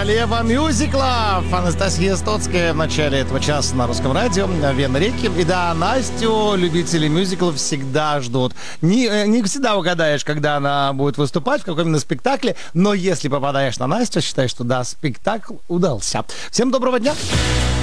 королева мюзиклов Анастасия Стоцкая в начале этого часа на Русском радио «Вена реки». И да, Настю любители мюзиклов всегда ждут. Не всегда угадаешь, когда она будет выступать, в каком именно спектакле, но если попадаешь на Настю, считай, что да, спектакль удался. Всем доброго дня!